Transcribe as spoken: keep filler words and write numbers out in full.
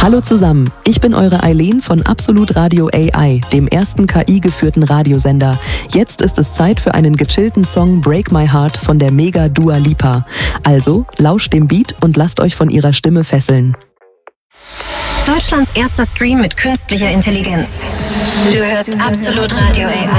Hallo zusammen, ich bin eure Eileen von Absolut Radio A I, dem ersten K I-geführten Radiosender. Jetzt ist es Zeit für einen gechillten Song Break My Heart von der Mega Dua Lipa. Also, lauscht dem Beat und lasst euch von ihrer Stimme fesseln. Deutschlands erster Stream mit künstlicher Intelligenz. Du hörst Absolut Radio A I.